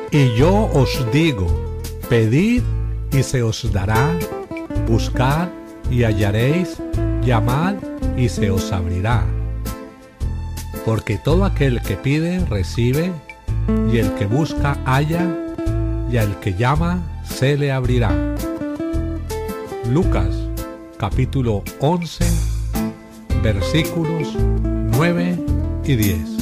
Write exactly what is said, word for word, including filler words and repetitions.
Y yo os digo, pedid y se os dará, buscad y hallaréis, llamad y se os abrirá. Porque todo aquel que pide, recibe, y el que busca, halla, y al que llama, se le abrirá. Lucas, capítulo once, versículos nueve y diez.